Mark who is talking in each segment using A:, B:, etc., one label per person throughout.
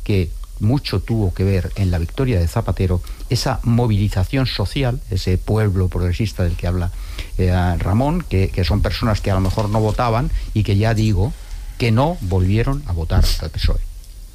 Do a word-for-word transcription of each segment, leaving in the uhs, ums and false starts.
A: que mucho tuvo que ver en la victoria de Zapatero esa movilización social, ese pueblo progresista del que habla eh, Ramón, que, que son personas que a lo mejor no votaban y que ya digo que no volvieron a votar al P S O E.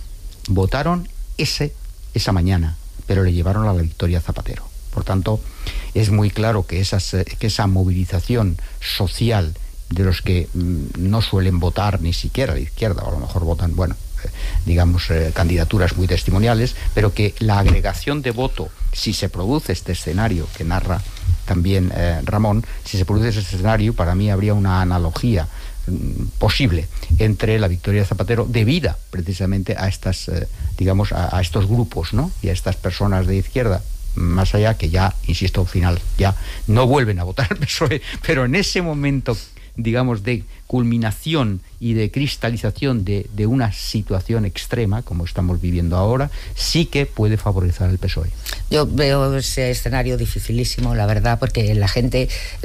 A: Votaron ese, esa mañana, pero le llevaron a la victoria a Zapatero. Por tanto, es muy claro que, esas, que esa movilización social de los que mmm, no suelen votar ni siquiera a la izquierda, o a lo mejor votan, bueno, digamos, eh, candidaturas muy testimoniales, pero que la agregación de voto, si se produce este escenario que narra también eh, Ramón, si se produce ese escenario, para mí habría una analogía mm, posible entre la victoria de Zapatero, debida precisamente a estas, eh, digamos, a, a estos grupos, ¿no? Y a estas personas de izquierda, más allá, que ya, insisto, al final, ya no vuelven a votar al P S O E, pero en ese momento, digamos, de culminación y de cristalización de, de una situación extrema, como estamos viviendo ahora, sí que puede favorecer al P S O E.
B: Yo veo ese escenario dificilísimo, la verdad, porque la gente,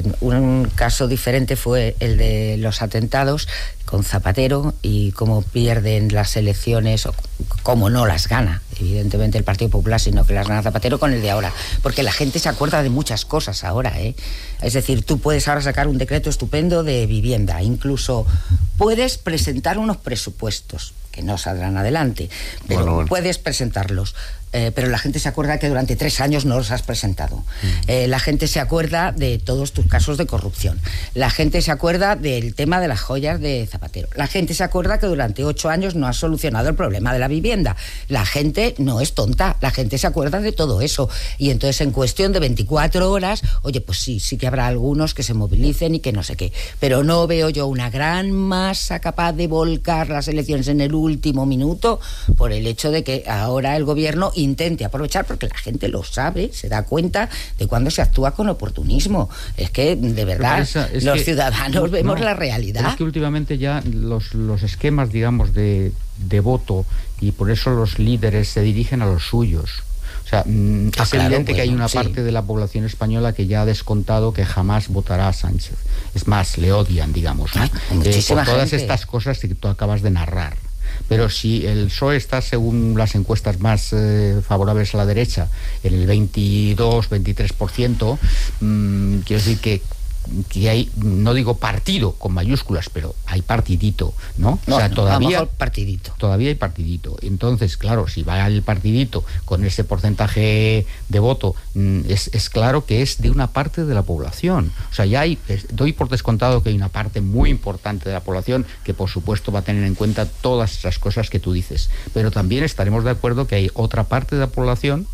B: un caso diferente fue el de los atentados con Zapatero y cómo pierden las elecciones, o cómo no las gana, evidentemente, el Partido Popular, sino que las gana Zapatero con el de ahora, porque la gente se acuerda de muchas cosas ahora, ¿eh? Es decir, tú puedes ahora sacar un decreto estupendo de vivienda, incluso puedes presentar unos presupuestos que no saldrán adelante, pero bueno, bueno. puedes presentarlos. Eh, pero la gente se acuerda que durante tres años no los has presentado. Mm. Eh, la gente se acuerda de todos tus casos de corrupción. La gente se acuerda del tema de las joyas de Zapatero. La gente se acuerda que durante ocho años no has solucionado el problema de la vivienda. La gente no es tonta. La gente se acuerda de todo eso. Y entonces, en cuestión de veinticuatro horas, oye, pues sí, sí que habrá algunos que se movilicen y que no sé qué. Pero no veo yo una gran masa capaz de volcar las elecciones en el último minuto por el hecho de que ahora el gobierno intente aprovechar, porque la gente lo sabe, se da cuenta de cuando se actúa con oportunismo. Es que, de verdad, esa, es los que, ciudadanos no, vemos la realidad.
A: Es que últimamente ya los, los esquemas, digamos, de, de voto, y por eso los líderes se dirigen a los suyos. O sea, mm, ah, es claro, evidente bueno, que hay una sí. parte de la población española que ya ha descontado que jamás votará a Sánchez. Es más, le odian, digamos, ¿no? eh, por todas gente. estas cosas que tú acabas de narrar. Pero si el P S O E está, según las encuestas más eh, favorables a la derecha, en el veintidós, veintitrés por ciento, mmm, quiero decir que, que hay, no digo partido con mayúsculas, pero hay partidito, ¿no?
B: no
A: o sea,
B: no,
A: todavía,
B: partidito.
A: todavía hay partidito. Entonces, claro, si va el partidito con ese porcentaje de voto, mmm, es, es claro que es de una parte de la población. O sea, ya hay, es, doy por descontado que hay una parte muy importante de la población que, por supuesto, va a tener en cuenta todas esas cosas que tú dices. Pero también estaremos de acuerdo que hay otra parte de la población,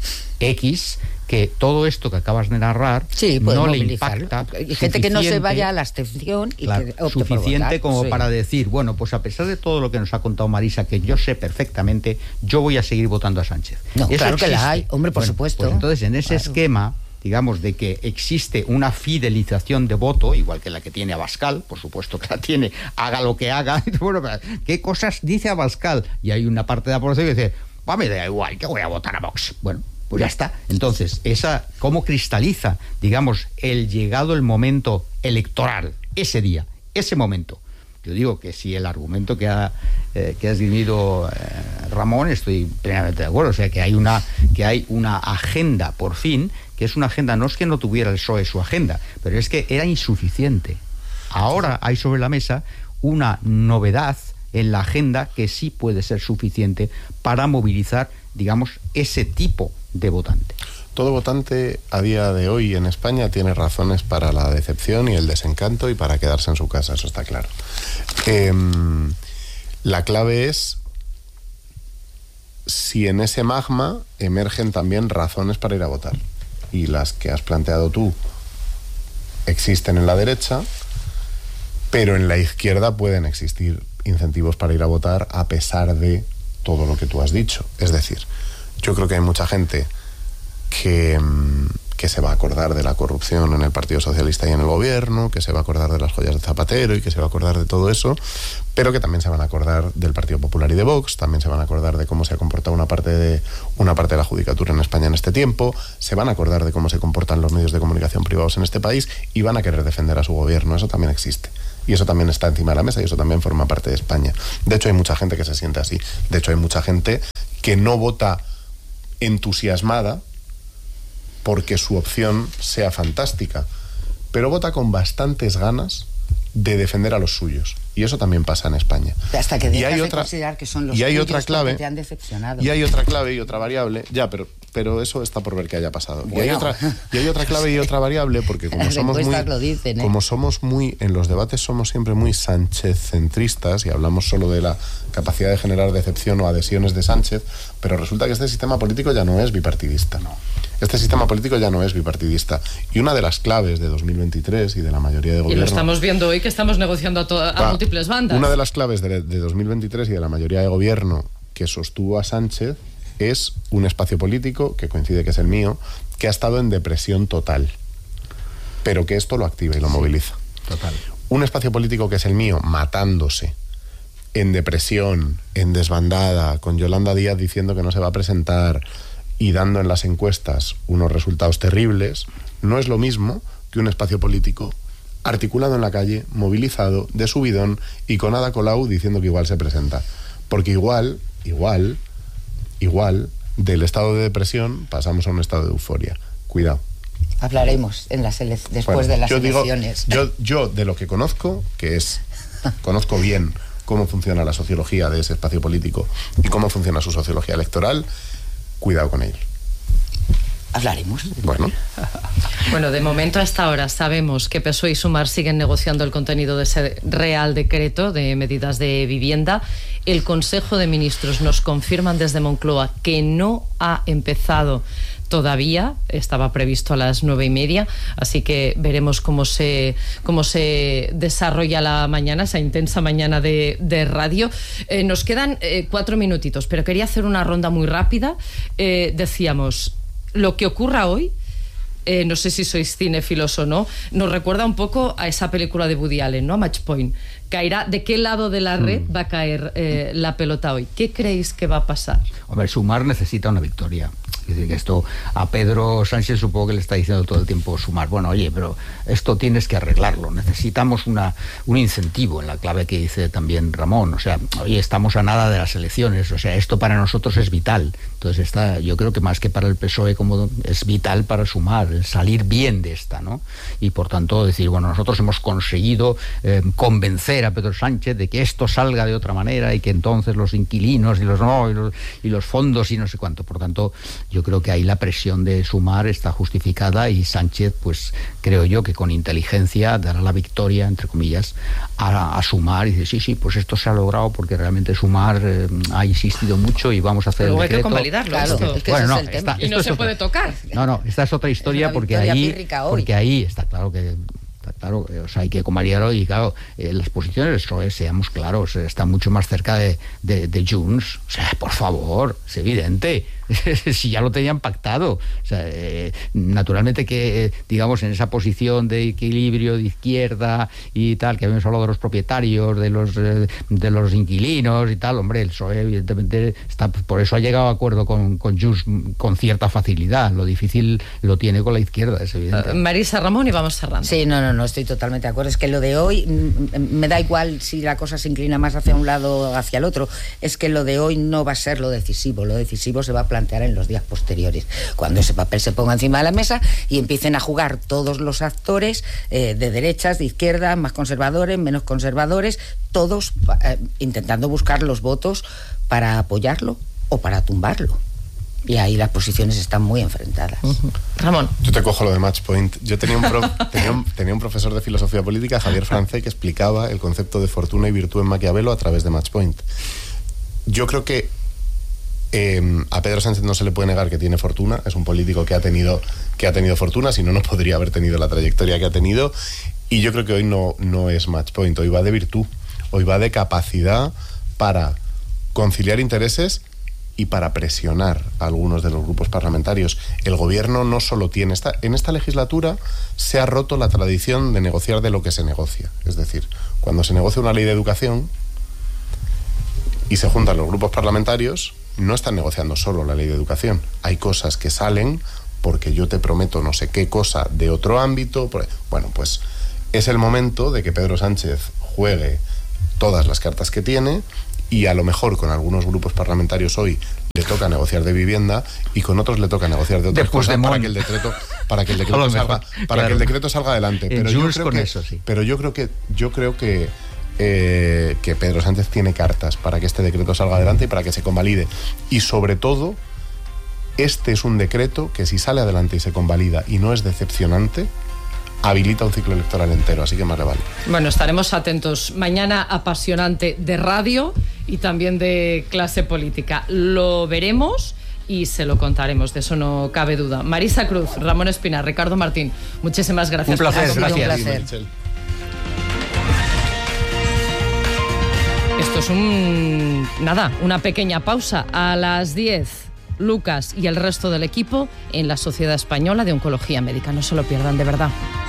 A: X, que todo esto que acabas de narrar
B: sí,
A: no le impacta.
B: Hay gente que no se vaya a la abstención y
A: claro,
B: que opte
A: suficiente
B: por votar,
A: como
B: sí.
A: para decir, bueno, pues a pesar de todo lo que nos ha contado Marisa, que yo sé perfectamente, yo voy a seguir votando a Sánchez.
B: No,
A: Eso
B: claro
A: existe.
B: que la hay, hombre, por
A: bueno,
B: supuesto.
A: Pues entonces, en ese
B: claro.
A: esquema, digamos, de que existe una fidelización de voto, igual que la que tiene Abascal, por supuesto que la tiene, haga lo que haga, bueno, ¿qué cosas dice Abascal? Y hay una parte de la población que dice, va, me da igual, que voy a votar a Vox. Bueno, pues ya está. Entonces, esa, ¿cómo cristaliza, digamos, el llegado el momento electoral, ese día, ese momento? Yo digo que si el argumento que ha, eh, que ha esgrimido eh, Ramón, estoy plenamente de acuerdo. O sea, que hay una, que hay una agenda, por fin, que es una agenda, no es que no tuviera el P S O E su agenda, pero es que era insuficiente. Ahora hay sobre la mesa una novedad en la agenda que sí puede ser suficiente para movilizar, digamos, ese tipo de votante.
C: Todo votante a día de hoy en España tiene razones para la decepción y el desencanto y para quedarse en su casa, eso está claro. Eh, la clave es si en ese magma emergen también razones para ir a votar. Y las que has planteado tú existen en la derecha, pero en la izquierda pueden existir incentivos para ir a votar a pesar de todo lo que tú has dicho. Es decir, yo creo que hay mucha gente que, que se va a acordar de la corrupción en el Partido Socialista y en el gobierno, que se va a acordar de las joyas de Zapatero y que se va a acordar de todo eso, pero que también se van a acordar del Partido Popular y de Vox, también se van a acordar de cómo se ha comportado una parte de, una parte de la judicatura en España en este tiempo, se van a acordar de cómo se comportan los medios de comunicación privados en este país y van a querer defender a su gobierno. Eso también existe. Y eso también está encima de la mesa y eso también forma parte de España. De hecho, hay mucha gente que se siente así. De hecho, hay mucha gente que no vota entusiasmada porque su opción sea fantástica, pero vota con bastantes ganas de defender a los suyos. Y eso también pasa en España.
B: Hasta que dejas
C: y hay
B: de
C: otra,
B: considerar que son los
C: y hay
B: tuyos
C: otra clave,
B: porque te han decepcionado.
C: Y hay otra clave y otra variable, ya, pero, pero eso está por ver que haya pasado.
B: Bueno.
C: Y, hay otra, y hay otra clave y otra variable, porque como
B: Las
C: somos muy,
B: lo dicen, ¿eh?
C: como somos muy, en los debates somos siempre muy Sánchez-centristas y hablamos solo de la capacidad de generar decepción o adhesiones de Sánchez, pero resulta que este sistema político ya no es bipartidista. No. Este sistema político ya no es bipartidista. Y una de las claves de dos mil veintitrés y de la mayoría de gobierno...
D: Y lo estamos viendo hoy, que estamos negociando a, toda, a múltiples bandas.
C: Una de las claves de, de dos mil veintitrés y de la mayoría de gobierno que sostuvo a Sánchez es un espacio político, que coincide que es el mío, que ha estado en depresión total, pero que esto lo activa y lo sí, moviliza.
A: Total.
C: Un espacio político que es el mío, matándose, en depresión, en desbandada, con Yolanda Díaz diciendo que no se va a presentar y dando en las encuestas unos resultados terribles, no es lo mismo que un espacio político articulado en la calle, movilizado, de subidón y con Ada Colau diciendo que igual se presenta. Porque igual, igual, igual, del estado de depresión pasamos a un estado de euforia. Cuidado.
B: Hablaremos en las ele- después bueno, de las
C: yo
B: elecciones.
C: Digo, yo, yo, de lo que conozco, que es, conozco bien cómo funciona la sociología de ese espacio político y cómo funciona su sociología electoral, cuidado con ello.
B: Hablaremos.
C: Bueno.
D: Bueno, de momento hasta ahora sabemos que P S O E y Sumar siguen negociando el contenido de ese Real Decreto de medidas de vivienda. El Consejo de Ministros nos confirman desde Moncloa que no ha empezado todavía, estaba previsto a las nueve y media, así que veremos cómo se, cómo se desarrolla la mañana, esa intensa mañana de, de radio. Eh, nos quedan eh, cuatro minutitos, pero quería hacer una ronda muy rápida. Eh, decíamos, lo que ocurra hoy, eh, no sé si sois cinéfilos o no, nos recuerda un poco a esa película de Woody Allen, ¿no? Match Point. Caerá, ¿de qué lado de la red mm. va a caer eh, la pelota hoy? ¿Qué creéis que va a pasar?
A: Hombre, Sumar necesita una victoria. Es decir, que esto a Pedro Sánchez supongo que le está diciendo todo el tiempo Sumar, bueno, oye, pero esto tienes que arreglarlo, necesitamos una, un incentivo, en la clave que dice también Ramón, o sea, oye, estamos a nada de las elecciones, o sea, esto para nosotros es vital. Entonces está, yo creo que más que para el P S O E como es vital para Sumar, el salir bien de esta, ¿no? Y por tanto decir, bueno, nosotros hemos conseguido eh, convencer a Pedro Sánchez de que esto salga de otra manera y que entonces los inquilinos y los no y los, y los fondos y no sé cuánto. Por tanto, yo creo que ahí la presión de Sumar está justificada y Sánchez, pues creo yo que con inteligencia dará la victoria, entre comillas, a, a Sumar y dice, sí, sí, pues esto se ha logrado porque realmente Sumar eh, ha insistido mucho y vamos a hacer
D: Pero
A: el
D: hay
A: decreto.
D: Que convalidarlo,
B: claro,
D: esto.
B: es que
A: bueno,
B: ese
A: no,
B: es el
A: está,
D: y no se
A: es
D: puede
A: otra,
D: tocar.
A: No, no, esta es otra historia
B: es
A: porque ahí, porque ahí está claro que está claro, o sea, hay que convalidarlo y claro, eh, las posiciones del P S O E, seamos claros, están mucho más cerca de, de, de Junts, o sea, por favor, es evidente. Si ya lo tenían pactado, o sea, eh, naturalmente que eh, digamos en esa posición de equilibrio de izquierda y tal, que habíamos hablado de los propietarios, de los eh, de los inquilinos y tal, hombre, el P S O E evidentemente está, por eso ha llegado a acuerdo con, con Junts con cierta facilidad, lo difícil lo tiene con la izquierda, es evidente.
D: Uh, Marisa, Ramón, y vamos cerrando.
B: Sí, no, no, no, estoy totalmente de acuerdo, es que lo de hoy, m- me da igual si la cosa se inclina más hacia un lado o hacia el otro, es que lo de hoy no va a ser lo decisivo, lo decisivo se va a plantear en los días posteriores, cuando ese papel se ponga encima de la mesa y empiecen a jugar todos los actores eh, de derechas, de izquierda, más conservadores, menos conservadores, todos eh, intentando buscar los votos para apoyarlo o para tumbarlo. Y ahí las posiciones están muy enfrentadas.
D: Uh-huh. Ramón.
C: Yo te cojo lo de Match Point. Yo tenía un, pro, tenía, un, tenía un profesor de filosofía política, Javier Francé, que explicaba el concepto de fortuna y virtud en Maquiavelo a través de Match Point. Yo creo que Eh, a Pedro Sánchez no se le puede negar que tiene fortuna, es un político que ha tenido, que ha tenido fortuna, si no, no podría haber tenido la trayectoria que ha tenido, y yo creo que hoy no, no es match point, hoy va de virtud, hoy va de capacidad para conciliar intereses y para presionar a algunos de los grupos parlamentarios. El gobierno no solo tiene, esta, en esta legislatura se ha roto la tradición de negociar de lo que se negocia, es decir, cuando se negocia una ley de educación y se juntan los grupos parlamentarios, no están negociando solo la ley de educación. Hay cosas que salen porque yo te prometo no sé qué cosa de otro ámbito. Bueno, pues es el momento de que Pedro Sánchez juegue todas las cartas que tiene y a lo mejor con algunos grupos parlamentarios hoy le toca negociar de vivienda y con otros le toca negociar de otras
A: Después
C: cosas
A: de
C: para
A: Mon.
C: que el decreto para que el decreto salga para
A: claro.
C: que el decreto salga adelante.
A: En
C: Pero yo
A: Junts
C: creo
A: con
C: que
A: eso, sí.
C: pero yo creo que yo creo que eh, que Pedro Sánchez tiene cartas para que este decreto salga adelante y para que se convalide. Y sobre todo, este es un decreto que si sale adelante y se convalida y no es decepcionante, habilita un ciclo electoral entero, así que más le vale.
D: Bueno, estaremos atentos. Mañana apasionante de radio y también de clase política. Lo veremos y se lo contaremos, de eso no cabe duda. Marisa Cruz, Ramón Espinar, Ricardo Martín, muchísimas gracias.
A: Un placer,
B: Ha sido
A: gracias.
B: un placer.
D: Esto es un... nada, una pequeña pausa. A las diez, Lucas y el resto del equipo en la Sociedad Española de Oncología Médica. No se lo pierdan, de verdad.